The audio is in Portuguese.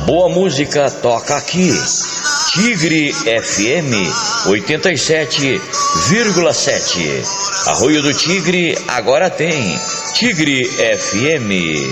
boa música toca aqui. Tigre FM 87,7. Arroio do Tigre agora tem Tigre FM.